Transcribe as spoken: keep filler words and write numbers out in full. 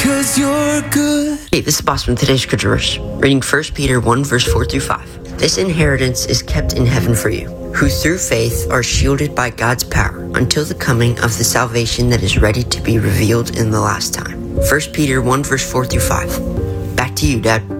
'cause you're good. Hey, this is Boss from today's scripture verse, reading First Peter one, verse four through five. This inheritance is kept in heaven for you, who through faith are shielded by God's power until the coming of the salvation that is ready to be revealed in the last time. First Peter one, verse four through five. Back to you, Dad.